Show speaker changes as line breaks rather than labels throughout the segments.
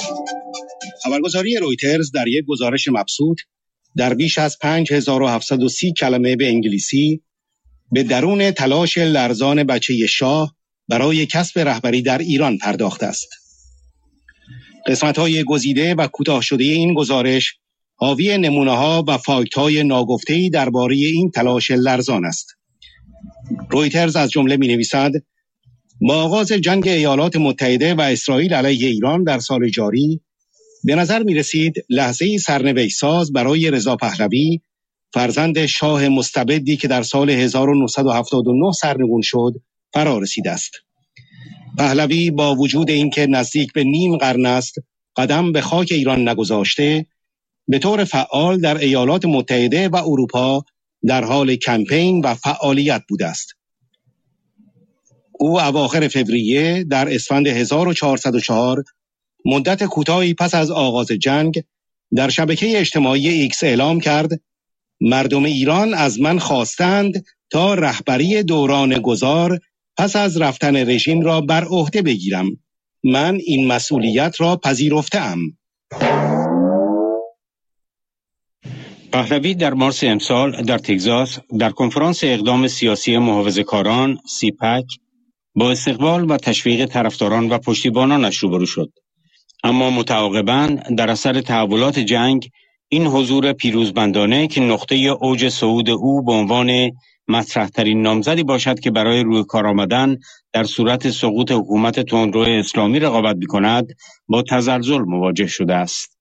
خبرگزاری رویترز در یک گزارش مبسوط در بیش از 5730 کلمه به انگلیسی به درون تلاش لرزان بچه شاه برای کسب رهبری در ایران پرداخته است. قسمت‌های گزیده و کوتاه شده این گزارش حاوی نمونه‌ها و فاکت‌های ناگفته‌ای درباره این تلاش لرزان است. رویترز از جمله می‌نویسد: با آغاز جنگ ایالات متحده و اسرائیل علیه ایران در سال جاری، به نظر می رسید لحظه‌ای سرنوشت ساز برای رضا پهلوی، فرزند شاه مستبدی که در سال 1979 سرنگون شد، فرا رسیده است. پهلوی با وجود اینکه نزدیک به نیم قرن است قدم به خاک ایران نگذاشته، به طور فعال در ایالات متحده و اروپا در حال کمپین و فعالیت بوده است. او اواخر فوریه در اسفند 1404 مدت کوتاهی پس از آغاز جنگ در شبکه اجتماعی ایکس اعلام کرد: مردم ایران از من خواستند تا رهبری دوران گذار پس از رفتن رژیم را بر عهده بگیرم. من این مسئولیت را پذیرفته‌ام.
پهلوی در مارس امسال در تگزاس در کنفرانس اقدام سیاسی محافظه‌کاران سیپک با استقبال و تشویق طرفداران و پشتیبانانش روبرو شد. اما متعاقباً در اثر تحولات جنگ این حضور پیروزمندانه که نقطه اوج صعود او به عنوان مطرح‌ترین نامزدی باشد که برای روی کار آمدن در صورت سقوط حکومت تندرو اسلامی رقابت می‌کند، با تزلزل مواجه شده است.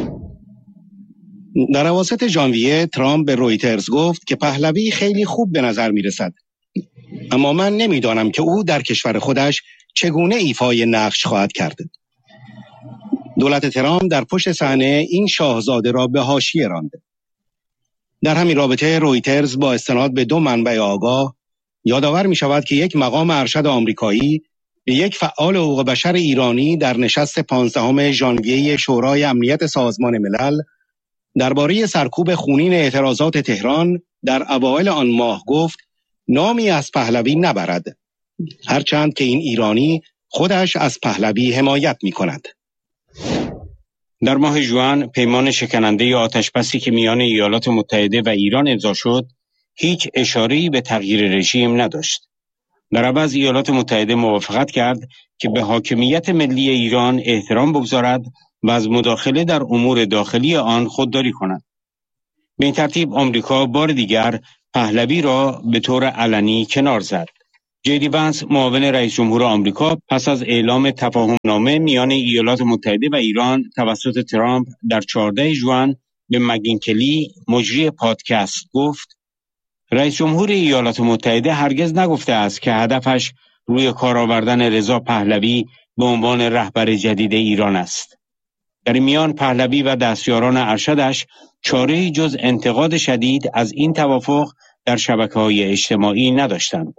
در اواسط ژانویه ترامپ به رویترز گفت که پهلوی خیلی خوب به نظر می‌رسد، اما من نمی‌دانم که او در کشور خودش چگونه ایفای نقش خواهد کرد. دولت ترامپ در پشت صحنه این شاهزاده را به حاشیه راند. در همین رابطه رویترز با استناد به 2 منبع آگاه یادآور می شود که یک مقام ارشد آمریکایی به یک فعال حقوق بشر ایرانی در نشست 15 ژانویه شورای امنیت سازمان ملل درباره سرکوب خونین اعتراضات تهران در اوایل آن ماه گفت نامی از پهلوی نبرد، هرچند که این ایرانی خودش از پهلوی حمایت می کند.
در ماه ژوئن پیمان شکننده آتشبسی که میان ایالات متحده و ایران امضا شد، هیچ اشاره‌ای به تغییر رژیم نداشت. در عوض ایالات متحده موافقت کرد که به حاکمیت ملی ایران احترام بگذارد و از مداخله در امور داخلی آن خودداری کند. به این ترتیب آمریکا بار دیگر پهلوی را به طور علنی کنار زد. جی وانس، معاون رئیس جمهور آمریکا، پس از اعلام تفاهم‌نامه میان ایالات متحده و ایران توسط ترامپ در 14 ژوئن به مگینکلی، مجری پادکست، گفت: رئیس جمهور ایالات متحده هرگز نگفته است که هدفش روی کار آوردن رضا پهلوی به عنوان رهبر جدید ایران است. در این میان پهلوی و دستیاران ارشدش چاره‌ای جز انتقاد شدید از این توافق در شبکه‌های اجتماعی نداشتند.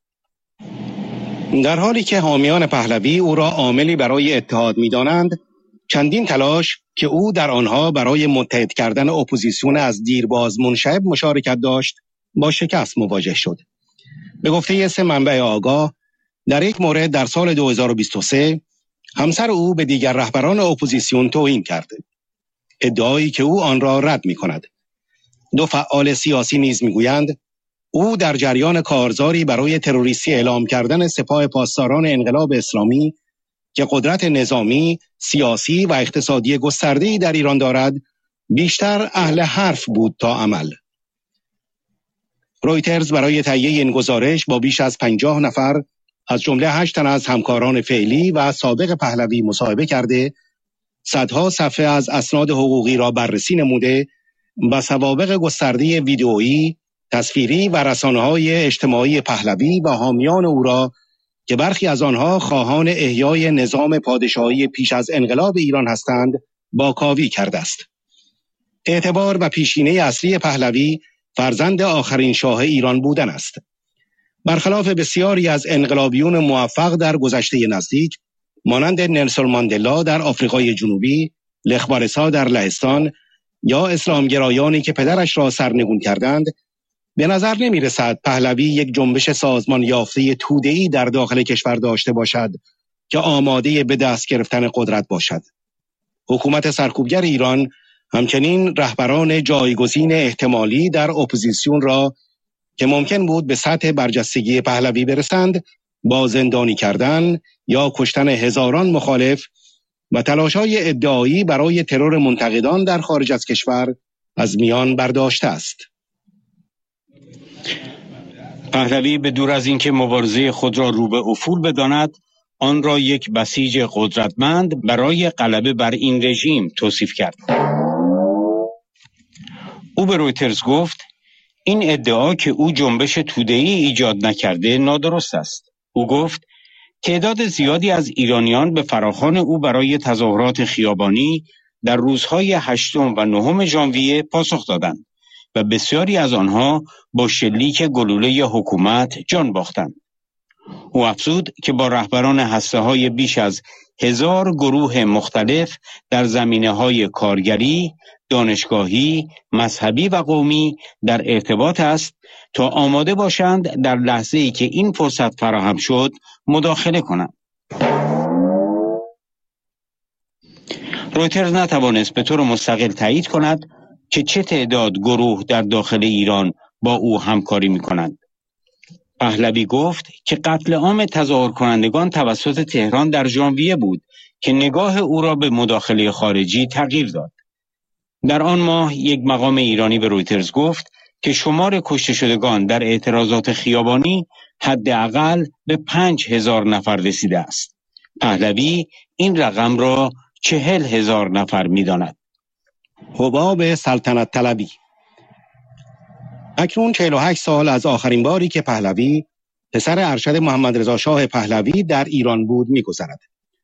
در حالی که حامیان پهلوی او را عاملی برای اتحاد می‌دانند، چندین تلاش که او در آنها برای متحد کردن اپوزیسیون از دیرباز منشعب مشارکت داشت، با شکست مواجه شد. به گفته 3 منبع آگاه، در یک مورد در سال 2023 همسر او به دیگر رهبران اپوزیسیون توهین کرد، ادعایی که او آن را رد می‌کند. 2 فعال سیاسی نیز می‌گویند او در جریان کارزاری برای تروریستی اعلام کردن سپاه پاسداران انقلاب اسلامی که قدرت نظامی، سیاسی و اقتصادی گسترده‌ای در ایران دارد، بیشتر اهل حرف بود تا عمل. رویترز برای تهیه این گزارش با بیش از 50 نفر از جمله 8 تن از همکاران فعلی و سابق پهلوی مصاحبه کرده، صدها صفحه از اسناد حقوقی را بررسی نموده و سوابق گسترده ویدئویی، تصویری و رسانه‌های اجتماعی پهلوی و حامیان او را که برخی از آنها خواهان احیای نظام پادشاهی پیش از انقلاب ایران هستند، باکاوی کرده است. اعتبار و پیشینه اصلی پهلوی فرزند آخرین شاه ایران بودن است. برخلاف بسیاری از انقلابیون موفق در گذشته نزدیک، مانند نلسون ماندلا در آفریقای جنوبی، لخ والسا در لهستان یا اسلامگرایانی که پدرش را سرنگون کردند، به نظر نمی رسد پهلوی یک جنبش سازمان یافته توده‌ای در داخل کشور داشته باشد که آماده به دست گرفتن قدرت باشد. حکومت سرکوبگر ایران همچنین رهبران جایگزین احتمالی در اپوزیسیون را که ممکن بود به سطح برجستگی پهلوی برسند با زندانی کردن یا کشتن هزاران مخالف و تلاش‌های ادعایی برای ترور منتقدان در خارج از کشور از میان برداشته است.
پهلوی به دور از اینکه مبارزه خود را رو به افول بداند، آن را یک بسیج قدرتمند برای غلبه بر این رژیم توصیف کرد. او به رویترز گفت این ادعا که او جنبش توده‌ای ایجاد نکرده نادرست است. او گفت تعداد زیادی از ایرانیان به فراخوان او برای تظاهرات خیابانی در روزهای 8 و 9 ژانویه پاسخ دادند و بسیاری از آنها با شلیک گلوله حکومت جان باختند. او افزود که با رهبران هسته‌های بیش از 1000 گروه مختلف در زمینه‌های کارگری، دانشگاهی، مذهبی و قومی در ارتباط است تا آماده باشند در لحظه‌ای که این فرصت فراهم شد مداخله کنند. رویترز نتوانست به طور مستقل تایید کند که چه تعداد گروه در داخل ایران با او همکاری می‌کنند. پهلوی گفت که قتل عام تظاهر کنندگان توسط تهران در ژانویه بود که نگاه او را به مداخله خارجی تغییر داد. در آن ماه یک مقام ایرانی به رویترز گفت که شمار کشته شدگان در اعتراضات خیابانی حداقل به 5000 نفر رسیده است. پهلوی این رقم را 40,000 نفر می‌داند.
حباب سلطنت طلبی. اکنون 48 سال از آخرین باری که پهلوی پسر ارشد محمد رضا شاه پهلوی در ایران بود می‌گذرد.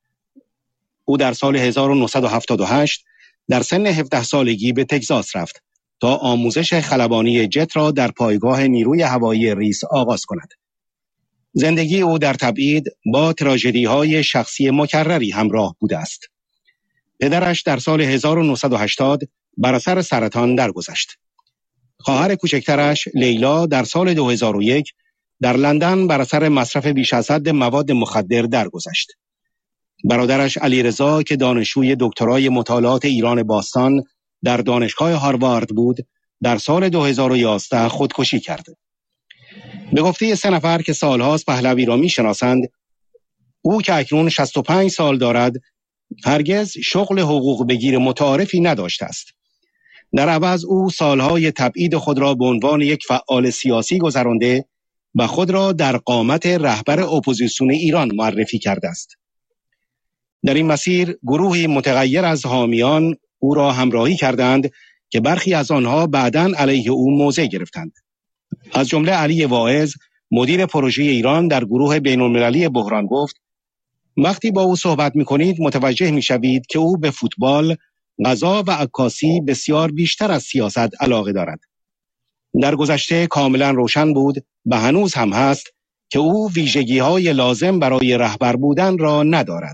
او در سال 1978 در سن 17 سالگی به تگزاس رفت تا آموزش خلبانی جت را در پایگاه نیروی هوایی ریس آغاز کند. زندگی او در تبعید با تراژدی‌های شخصی مکرری همراه بوده است. پدرش در سال 1980 بر اثر سرطان درگذشت. خواهر کوچکترش لیلا در سال 2001 در لندن بر اثر مصرف بیش از حد مواد مخدر درگذشت. برادرش علیرضا که دانشجوی دکترای مطالعات ایران باستان در دانشگاه هاروارد بود، در سال 2011 خودکشی کرد. به گفته 3 نفر که سالهاست پهلوی را می‌شناسند، او که اکنون 65 سال دارد، هرگز شغل حقوق بگیر متعارفی نداشته است. در عوض او سالهای تبعید خود را به عنوان یک فعال سیاسی گذرانده و خود را در قامت رهبر اپوزیسیون ایران معرفی کرده است. در این مسیر گروهی متغیر از حامیان او را همراهی کردند که برخی از آنها بعداً علیه او موضع گرفتند. از جمله علی واعظ، مدیر پروژه ایران در گروه بین‌المللی بحران، گفت وقتی با او صحبت می‌کنید متوجه می‌شوید که او به فوتبال، غذا و عکاسی بسیار بیشتر از سیاست علاقه دارد. در گذشته کاملا روشن بود و هنوز هم هست که او ویژگی‌های لازم برای رهبر بودن را ندارد.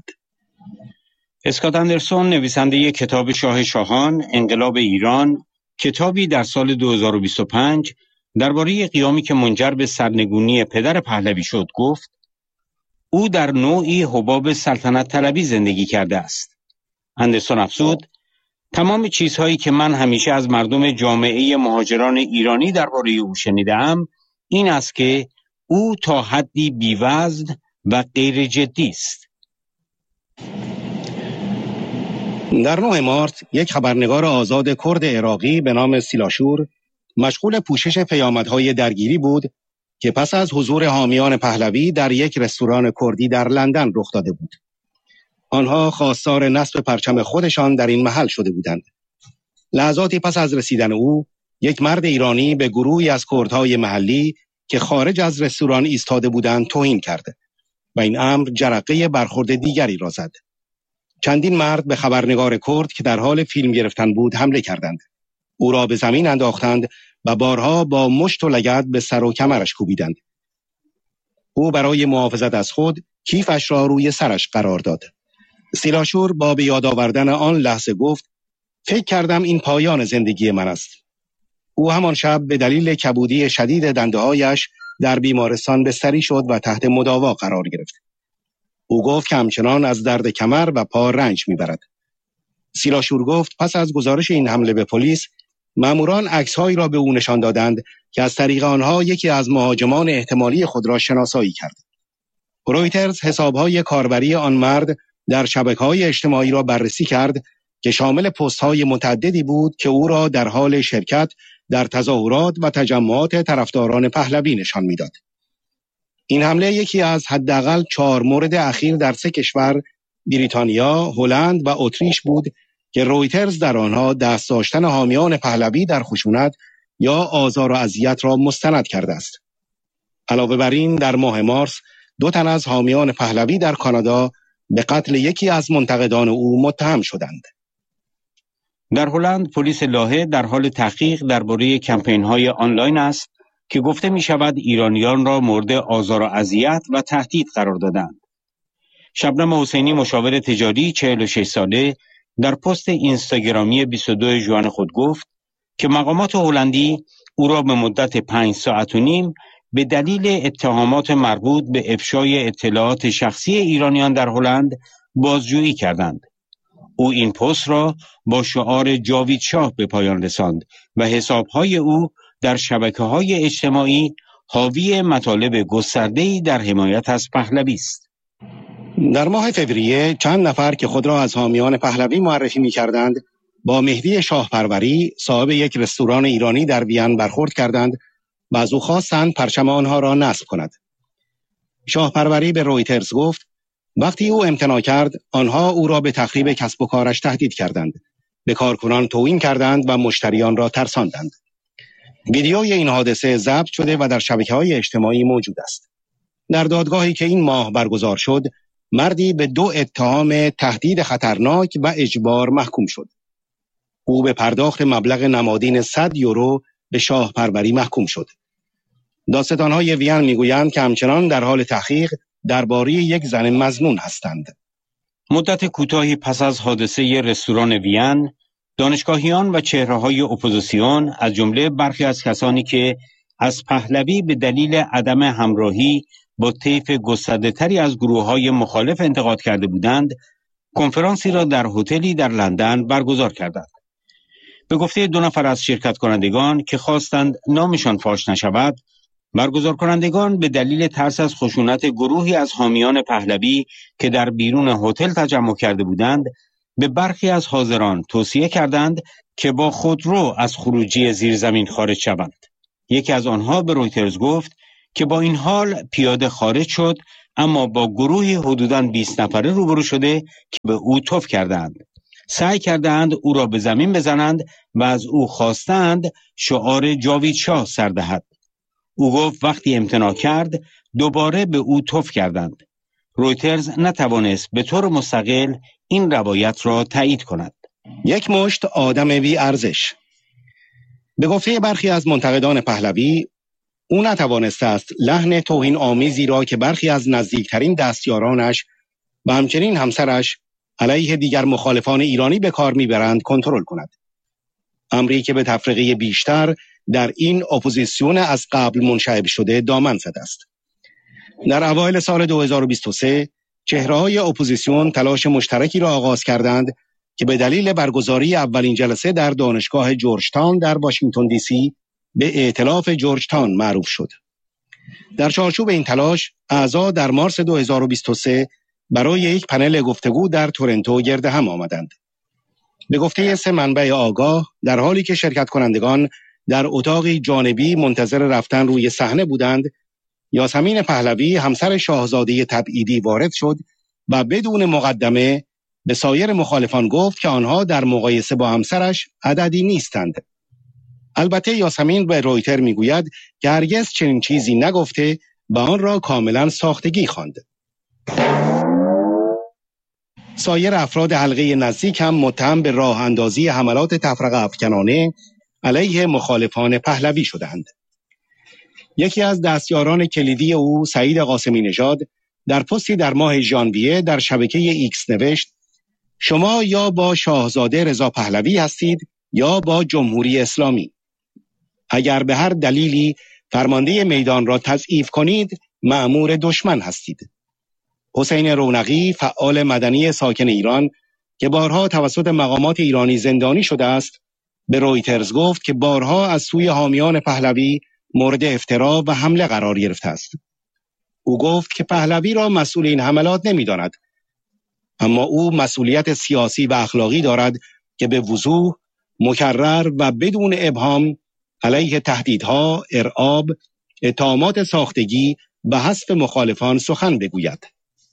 اسکات اندرسون، نویسنده کتاب شاه شاهان، انقلاب ایران، کتابی در سال 2025 درباره قیامی که منجر به سرنگونی پدر پهلوی شد، گفت او در نوعی حباب سلطنت طلبی زندگی کرده است. اندرسون افزود تمام چیزهایی که من همیشه از مردم جامعه مهاجران ایرانی درباره او شنیدم این است که او تا حدی بی‌وزن و غیر جدی است.
در 9 مارس یک خبرنگار آزاد کرد عراقی به نام سیلاشور مشغول پوشش پیامدهای درگیری بود که پس از حضور حامیان پهلوی در یک رستوران کردی در لندن رخ داده بود. آنها خواستار نصب پرچم خودشان در این محل شده بودند. لحظاتی پس از رسیدن او، یک مرد ایرانی به گروهی از کردهای محلی که خارج از رستوران ایستاده بودند توهین کرد و این امر جرقه برخورد دیگری را زد. چندین مرد به خبرنگار کرد که در حال فیلم گرفتن بود حمله کردند. او را به زمین انداختند و بارها با مشت و لگد به سر و کمرش کوبیدند. او برای محافظت از خود کیفش را روی سرش قرار داد. سیلاشور با به یاد آوردن آن لحظه گفت فکر کردم این پایان زندگی من است. او همان شب به دلیل کبودی شدید دنده‌هایش در بیمارستان بستری شد و تحت مداوا قرار گرفت. او گفت که همچنان از درد کمر و پا رنج میبرد. سیلا شورگفت پس از گزارش این حمله به پلیس، ماموران عکس‌هایی را به او نشان دادند که از طریق آنها یکی از مهاجمان احتمالی خود را شناسایی کرد. رویترز حساب‌های کاربری آن مرد در شبکه‌های اجتماعی را بررسی کرد که شامل پست‌های متعددی بود که او را در حال شرکت در تظاهرات و تجمعات طرفداران پهلوی نشان می‌داد. این حمله یکی از حداقل 4 مورد اخیر در 3 کشور، بریتانیا، هلند و اتریش بود که رویترز در آنها دست داشتن حامیان پهلوی در خشونت یا آزار و اذیت را مستند کرده است. علاوه بر این در ماه مارس 2 تن از حامیان پهلوی در کانادا به قتل یکی از منتقدان او متهم شدند.
در هلند پلیس لاهه در حال تحقیق درباره کمپین‌های آنلاین است که گفته می‌شود ایرانیان را مورد آزار و اذیت و تهدید قرار دادند. شبنم حسینی مشاور تجاری 46 ساله در پست اینستاگرامی 22 ژوئن خود گفت که مقامات هلندی او را به مدت 5 ساعت و نیم به دلیل اتهامات مربوط به افشای اطلاعات شخصی ایرانیان در هلند بازجویی کردند. او این پست را با شعار جاوید شاه به پایان رساند و حساب‌های او در شبکه‌های اجتماعی حاوی مطالب گسترده‌ای در حمایت از پهلوی است.
در ماه فوریه چند نفر که خود را از حامیان پهلوی معرفی می‌کردند با مهدی شاهپروری صاحب یک رستوران ایرانی در وین برخورد کردند و از او خواستند پرچم آنها را نصب کند. شاهپروری به رویترز گفت وقتی او امتناع کرد آنها او را به تخریب کسب و کارش تهدید کردند، به کارکنان توهین کردند و مشتریان را ترساندند. ویدیوی این حادثه ضبط شده و در شبکه‌های اجتماعی موجود است. در دادگاهی که این ماه برگزار شد، مردی به 2 اتهام تهدید خطرناک و اجبار محکوم شد. او به پرداخت مبلغ نمادین 100 یورو به شاهپروری محکوم شد. دادستان‌های وین میگویند که همچنان در حال تحقیق درباره یک زن مظنون هستند.
مدت کوتاهی پس از حادثه رستوران وین، دانشگاهیان و چهره‌های اپوزیسیون از جمله برخی از کسانی که از پهلوی به دلیل عدم همراهی با طیف گسترده‌تری از گروه‌های مخالف انتقاد کرده بودند، کنفرانسی را در هتلی در لندن برگزار کردند. به گفته 2 نفر از شرکت کنندگان که خواستند نامشان فاش نشود، برگزار کنندگان به دلیل ترس از خشونت گروهی از حامیان پهلوی که در بیرون هتل تجمع کرده بودند، به برخی از حاضران توصیه کردند که با خودرو از خروجی زیرزمین خارج شوند. یکی از آنها به رویترز گفت که با این حال پیاده خارج شد، اما با گروهی حدوداً 20 نفره روبرو شده که به او تف کردند. سعی کردند او را به زمین بزنند و از او خواستند شعار جاوید شاه سر دهد. او گفت وقتی امتناع کرد دوباره به او تف کردند. رویترز نتوانست به طور مستقل این روایت را تایید کند.
یک مشت آدم بی ارزش. به گفته برخی از منتقدان پهلوی، او نتوانسته است لحن توهین آمیزی را که برخی از نزدیکترین دستیارانش و همچنین همسرش علیه دیگر مخالفان ایرانی به کار میبرند کنترل کند. امری که به تفرقه بیشتر در این اپوزیسیون از قبل منشعب شده دامن زده است. در اوایل سال 2023 چهره‌های اپوزیسیون تلاش مشترکی را آغاز کردند که به دلیل برگزاری اولین جلسه در دانشگاه جورج تاون در واشنگتن دی سی به ائتلاف جورج تاون معروف شد. در چارچوب این تلاش، اعضا در مارس 2023 برای یک پنل گفتگو در تورنتو گرد هم آمدند. به گفته 3 منبع آگاه، در حالی که شرکت کنندگان در اتاقی جانبی منتظر رفتن روی صحنه بودند، یاسمین پهلوی همسر شاهزاده تبعیدی وارد شد و بدون مقدمه به سایر مخالفان گفت که آنها در مقایسه با همسرش عددی نیستند. البته یاسمین به رویتر میگوید که هرگز چنین چیزی نگفته و آن را کاملا ساختگی خواند. سایر افراد حلقه نزدیک هم متهم به راه اندازی حملات تفرقه افکنانه علیه مخالفان پهلوی شدند. یکی از دستیاران کلیدی او، سعید قاسمی نژاد، در پستی در ماه ژانویه در شبکه ایکس نوشت: شما یا با شاهزاده رضا پهلوی هستید یا با جمهوری اسلامی. اگر به هر دلیلی فرمانده میدان را تضعیف کنید، مأمور دشمن هستید. حسین رونقی، فعال مدنی ساکن ایران، که بارها توسط مقامات ایرانی زندانی شده است، به رویترز گفت که بارها از سوی حامیان پهلوی مورد افترا و حمله قرار گرفته است. او گفت که پهلوی را مسئول این حملات نمی‌داند، اما او مسئولیت سیاسی و اخلاقی دارد که به وضوح، مکرر و بدون ابهام علیه تهدیدها، ارعاب، اتهامات ساختگی و حذف مخالفان سخن بگوید.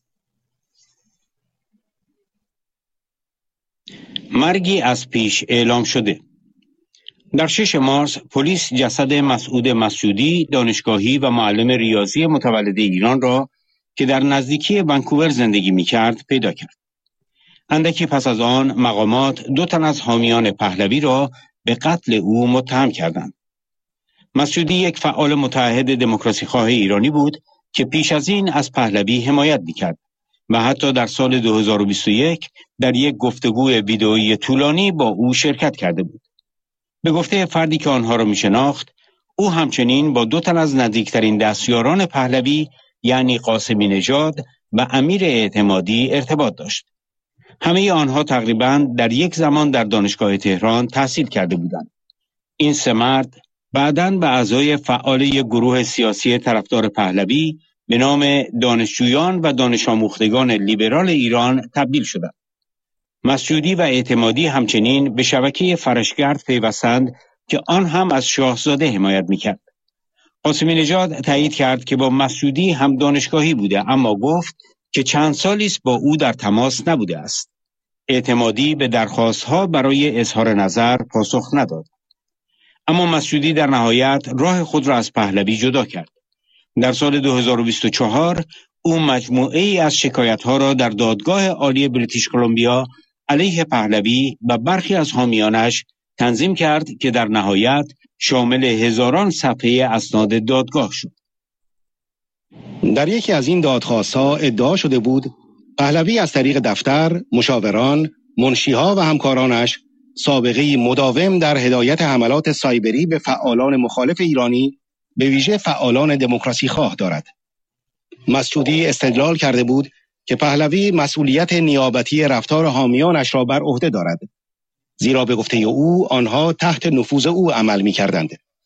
مرگی از پیش اعلام شده. در 6 مارس پلیس جسد مسعود مسعودی، دانشگاهی و معلم ریاضی متولد ایران را که در نزدیکی ونکوور زندگی می‌کرد پیدا کرد. اندکی پس از آن مقامات 2 تن از حامیان پهلوی را به قتل او متهم کردند. مسعودی یک فعال متعهد دموکراسی‌خواه ایرانی بود که پیش از این از پهلوی حمایت می‌کرد و حتی در سال 2021 در یک گفتگو ویدئویی طولانی با او شرکت کرده بود. به گفته فردی که آنها را می‌شناخت، او همچنین با 2 تن از نزدیکترین دستیاران پهلوی یعنی قاسمی نژاد و امیر اعتمادی ارتباط داشت. همه آنها تقریباً در یک زمان در دانشگاه تهران تحصیل کرده بودند. این 3 مرد بعداً به اعضای فعال یک گروه سیاسی طرفدار پهلوی به نام دانشجویان و دانش آموختگان لیبرال ایران تبدیل شدند. مسعودی و اعتمادی همچنین به شبکه فرشگرد پیوستند که آن هم از شاهزاده حمایت می‌کرد. قاسمی نژاد تایید کرد که با مسعودی هم دانشگاهی بوده، اما گفت که چند سالی است با او در تماس نبوده است. اعتمادی به درخواست‌ها برای اظهار نظر پاسخ نداد. اما مسعودی در نهایت راه خود را از پهلوی جدا کرد. در سال 2024 او مجموعه ای از شکایت‌ها را در دادگاه عالی بریتیش کلمبیا علیه پهلوی و برخی از حامیانش تنظیم کرد که در نهایت شامل هزاران صفحه اسناد دادگاه شد.
در یکی از این دادخواست‌ها ادعا شده بود پهلوی از طریق دفتر، مشاوران، منشی‌ها و همکارانش سابقه‌ای مداوم در هدایت حملات سایبری به فعالان مخالف ایرانی، به ویژه فعالان دموکراسی‌خواه دارد. مسعودی استدلال کرده بود که پهلوی مسئولیت نیابتی رفتار حامیانش را بر عهده دارد، زیرا به گفته او آنها تحت نفوذ او عمل می‌کردند.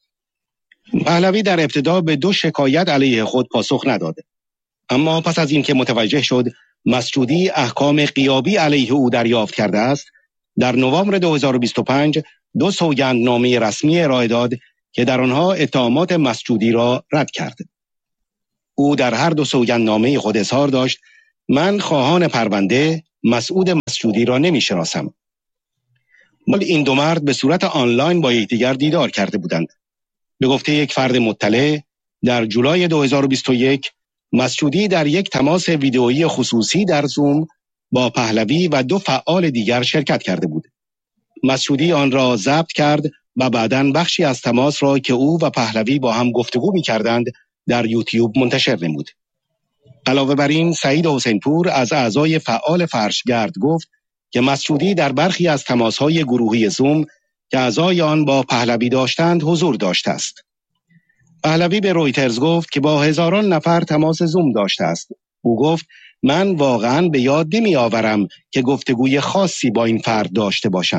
پهلوی در ابتدا به 2 شکایت علیه خود پاسخ نداد، اما پس از اینکه متوجه شد مسعودی احکام غیابی علیه او دریافت کرده است، در نوامبر 2025 2 سوگندنامه رسمی ارائه داد که در آنها اتهامات مسعودی را رد کرد. او در هر 2 سوگندنامه خود اظهار داشت من خواهان پرونده مسعود مسعودی را نمی‌شناسم. این 2 مرد به صورت آنلاین با یکدیگر دیدار کرده بودند. به گفته یک فرد مطلع، در جولای 2021 مسعودی در یک تماس ویدئویی خصوصی در زوم با پهلوی و 2 فعال دیگر شرکت کرده بود. مسعودی آن را ضبط کرد و بعداً بخشی از تماس را که او و پهلوی با هم گفتگو می‌کردند در یوتیوب منتشر نمود. علاوه بر این، سعید حسینپور از اعضای فعال فرشگرد گفت که مسعودی در برخی از تماس‌های گروهی زوم که اعضای آن با پهلوی داشتند حضور داشته است. پهلوی به رویترز گفت که با هزاران نفر تماس زوم داشته است. او گفت من واقعاً به یاد نمی‌آورم که گفتگوی خاصی با این فرد داشته باشم.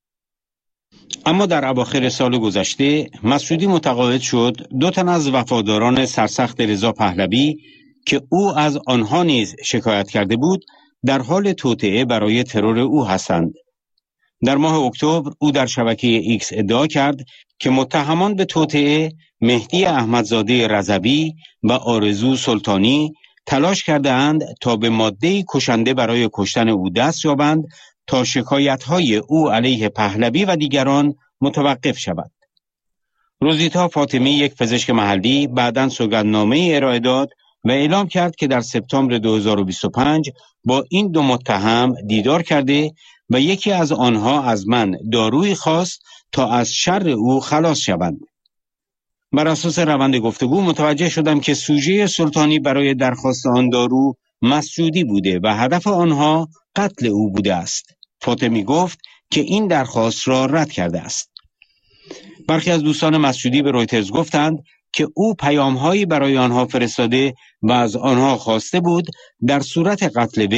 اما در اواخر سال گذشته مسعودی متقاعد شد 2 تن از وفاداران سرسخت رضا پهلوی که او از آنها نیز شکایت کرده بود در حال توطئه برای ترور او هستند. در ماه اکتبر او در شبکه ایکس ادعا کرد که متهمان به توطئه مهدی احمدزاده رضوی و آرزو سلطانی تلاش کرده‌اند تا به ماده‌ای کشنده برای کشتن او دست یابند تا شکایت‌های او علیه پهلوی و دیگران متوقف شود. روزیتا فاطمی، یک پزشک محلی، بعداً سوگندنامه‌ای ارائه داد و اعلام کرد که در سپتامبر 2025 با این 2 متهم دیدار کرده و یکی از آنها از من دارویی خواست تا از شر او خلاص شوند. بر اساس روند گفتگو متوجه شدم که سوژه سلطانی برای درخواست آن دارو مسعودی بوده و هدف آنها قتل او بوده است. فاطمی گفت که این درخواست را رد کرده است. برخی از دوستان مسعودی به رویترز گفتند که او پیام‌هایی برای آنها فرستاده و از آنها خواسته بود در صورت قتل وی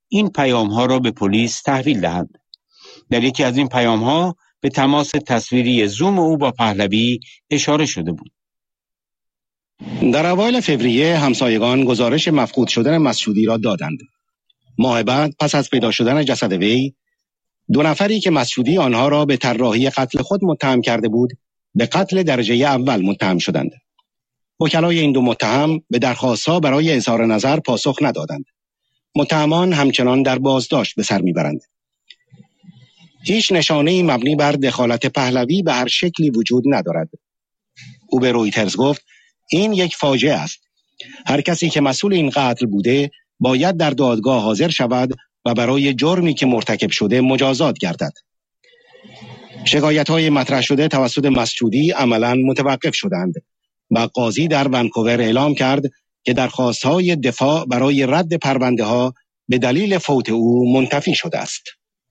این پیام‌ها را به پلیس تحویل دهند. در یکی از این پیام‌ها به تماس تصویری زوم او با پهلوی اشاره شده بود.
در اوایل فوریه همسایگان گزارش مفقود شدن مسعودی را دادند. ماه بعد پس از پیدا شدن جسد وی، 2 نفری که مسعودی آنها را به طراحی قتل خود متهم کرده بود، به قتل درجه اول متهم شدند. وکلای این 2 متهم به درخواست‌ها برای اظهار نظر پاسخ ندادند. متهمان همچنان در بازداشت به سر میبرند. هیچ نشانه‌ای مبنی بر دخالت پهلوی به هر شکلی وجود ندارد. او به رویترز گفت این یک فاجعه است. هر کسی که مسئول این قتل بوده باید در دادگاه حاضر شود و برای جرمی که مرتکب شده مجازات گردد. شکایت‌های مطرح شده توسط مسعودی عملاً متوقف شدند و قاضی در ونکوور اعلام کرد که درخواست‌های دفاع برای رد پرونده‌ها به دلیل فوت او منتفی شده است.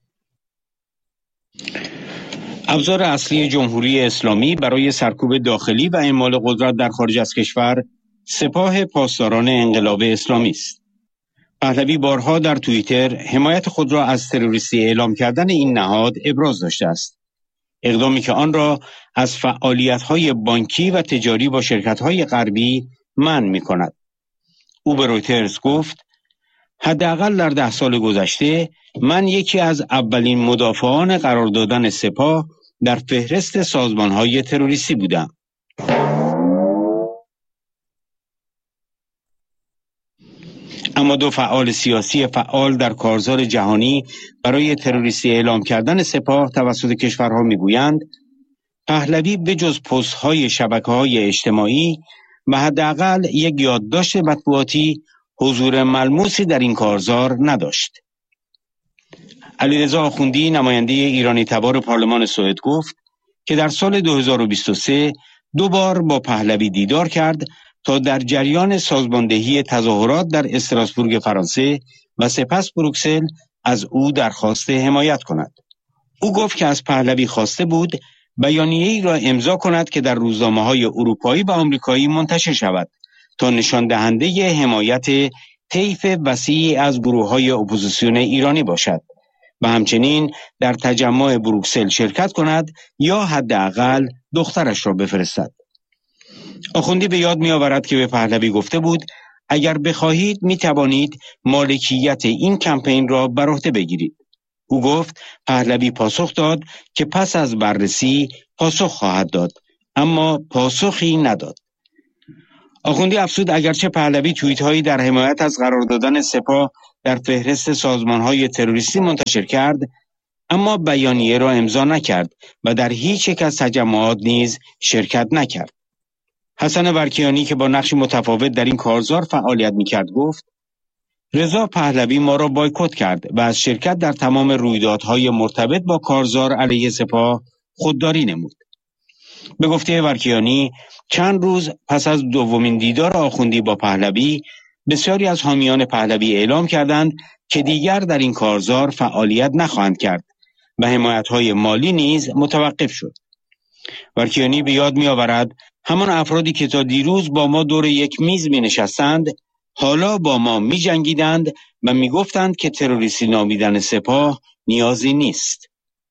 ابزار اصلی جمهوری اسلامی برای سرکوب داخلی و اعمال قدرت در خارج از کشور سپاه پاسداران انقلاب اسلامی است. پهلوی بارها در توییتر حمایت خود را از تروریستی اعلام کردن این نهاد ابراز داشته است. اقدامی که آن را از فعالیت‌های بانکی و تجاری با شرکت‌های غربی منع می‌کند. او به رویترز گفت حداقل در 10 سال گذشته من یکی از اولین مدافعان قرار دادن سپاه در فهرست سازمان‌های تروریستی بودم. اما 2 فعال سیاسی فعال در کارزار جهانی برای تروریستی اعلام کردن سپاه توسط کشورها میگویند پهلوی بجز پست‌های شبکه‌های اجتماعی و حداقل یک یادداشت مطبوعاتی حضور ملموسی در این کارزار نداشت. علیرضا آخوندی نماینده ایرانی تبار پارلمان سوئد گفت که در سال 2023 2 بار با پهلوی دیدار کرد تا در جریان سازماندهی تظاهرات در استراسبورگ فرانسه و سپس بروکسل از او درخواست حمایت کند. او گفت که از پهلوی خواسته بود بیانیه‌ای را امضا کند که در روزنامه‌های اروپایی و آمریکایی منتشر شود تا نشان دهنده حمایت طیف وسیعی از گروه‌های اپوزیسیون ایرانی باشد و همچنین در تجمع بروکسل شرکت کند یا حداقل دخترش را بفرستد. آخوندی به یاد می‌آورد که به پهلوی گفته بود اگر بخواهید می‌توانید مالکیت این کمپین را بر عهده بگیرید. او گفت پهلوی پاسخ داد که پس از بررسی پاسخ خواهد داد، اما پاسخی نداد. آخوندی افزود اگرچه پهلوی توییت‌هایی در حمایت از قرار دادن سپاه در فهرست سازمان‌های تروریستی منتشر کرد، اما بیانیه را امضا نکرد و در هیچ یک از تجمعات نیز شرکت نکرد. حسن ورکیانی که با نقش متفاوت در این کارزار فعالیت می‌کرد گفت رضا پهلوی ما را بایکوت کرد و از شرکت در تمام رویدادهای مرتبط با کارزار علیه سپاه خودداری نمود. به گفته ورکیانی چند روز پس از دومین دیدار آخوندی با پهلوی بسیاری از حامیان پهلوی اعلام کردند که دیگر در این کارزار فعالیت نخواهند کرد و حمایت‌های مالی نیز متوقف شد. ورکیانی به یاد می‌آورد همان افرادی که تا دیروز با ما دور یک میز می‌نشستند حالا با ما می‌جنگیدند و می‌گفتند که تروریستی نامیدن سپاه نیازی نیست.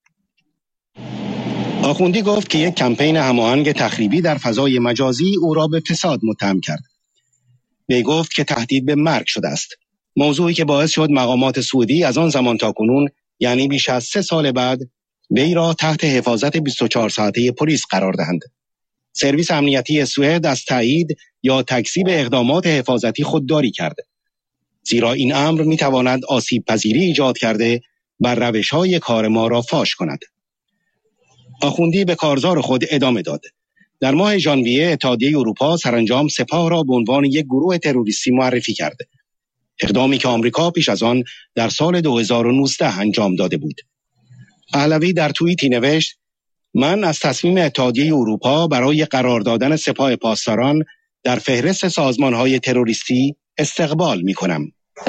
آخوندی گفت که یک کمپین هماهنگ تخریبی در فضای مجازی او را به فساد متهم کرد. وی گفت که تهدید به مرگ شده است. موضوعی که باعث شد مقامات سعودی از آن زمان تا کنون یعنی بیش از 3 سال بعد وی را تحت حفاظت 24 ساعته پلیس قرار دهند. سرویس امنیتی سوئد از تایید یا تکذیب اقدامات حفاظتی خودداری کرده. زیرا این امر می‌تواند آسیب پذیری ایجاد کرده و روش‌های کار ما را فاش کند. آخوندی به کارزار خود ادامه داد. در ماه ژانویه اتحادیه اروپا سرانجام سپاه را به عنوان یک گروه تروریستی معرفی کرده. اقدامی که آمریکا پیش از آن در سال 2019 انجام داده بود. پهلوی در توییتی نوشت من از تصمیم اتحادیه اروپا برای قرار دادن سپاه پاسداران در فهرست سازمان‌های تروریستی استقبال می‌کنم.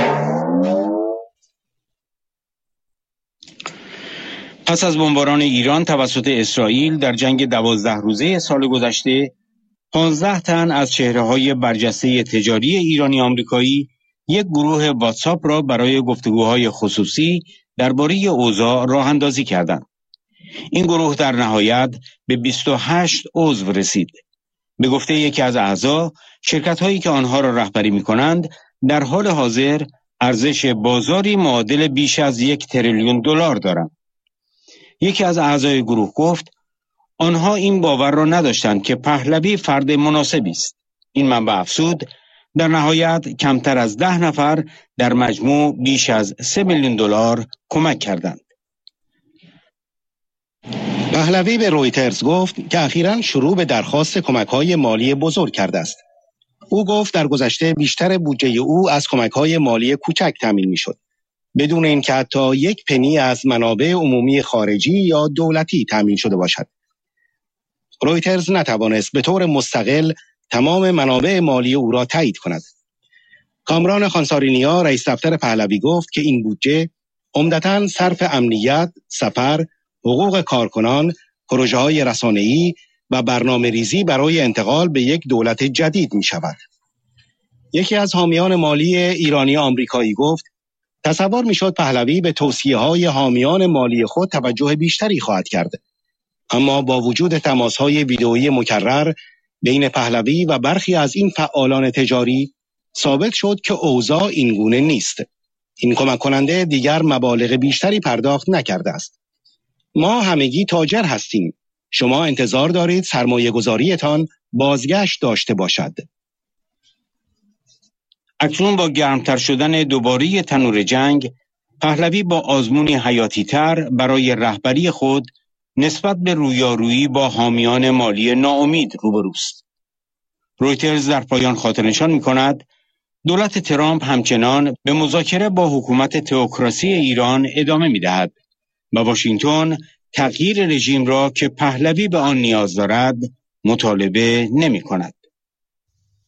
پس از بمباران ایران توسط اسرائیل در جنگ 12 روزه سال گذشته 15 تن از چهره‌های برجسته تجاری ایرانی آمریکایی یک گروه واتساپ را برای گفتگوهای خصوصی درباره اوضاع راه اندازی کردند. این گروه در نهایت به 28 عضو رسید. به گفته یکی از اعضا، شرکت‌هایی که آنها را رهبری می‌کنند در حال حاضر ارزش بازاری معادل بیش از 1 تریلیون دلار دارند. یکی از اعضای گروه گفت آنها این باور را نداشتند که پهلوی فرد مناسبی است. این منبع افزود در نهایت کمتر از 10 نفر در مجموع بیش از 3 میلیون دلار کمک کردند.
پهلوی به رویترز گفت که اخیراً شروع به درخواست کمک‌های مالی بزرگ کرده است. او گفت در گذشته بیشتر بودجه او از کمک‌های مالی کوچک تامین می‌شد، بدون اینکه حتی یک پنی از منابع عمومی خارجی یا دولتی تامین شده باشد. رویترز نتوانست به طور مستقل تمام منابع مالی او را تایید کند. کامران خانسارینیا رئیس دفتر پهلوی گفت که این بودجه عمدتاً صرف امنیت، سفر، حقوق کارکنان، پروژه‌های رسانه‌ای و برنامه‌ریزی برای انتقال به یک دولت جدید می‌شود. یکی از حامیان مالی ایرانی آمریکایی گفت تصور می‌شد پهلوی به توصیه‌های حامیان مالی خود توجه بیشتری خواهد کرد، اما با وجود تماس‌های ویدئویی مکرر بین پهلوی و برخی از این فعالان تجاری ثابت شد که اوضاع اینگونه نیست. این کمک کننده دیگر مبالغ بیشتری پرداخت نکرده است. ما همگی تاجر هستیم. شما انتظار دارید سرمایه گذاریتان بازگشت داشته باشد.
اکنون با گرمتر شدن دوباره تنور جنگ، پهلوی با آزمونی حیاتی تر برای رهبری خود نسبت به رویارویی با حامیان مالی ناامید روبروست. رویترز در پایان خاطرنشان می‌کند دولت ترامپ همچنان به مذاکره با حکومت تئوکراسی ایران ادامه می‌دهد و واشنگتن تغییر رژیم را که پهلوی به آن نیاز دارد مطالبه نمی‌کند.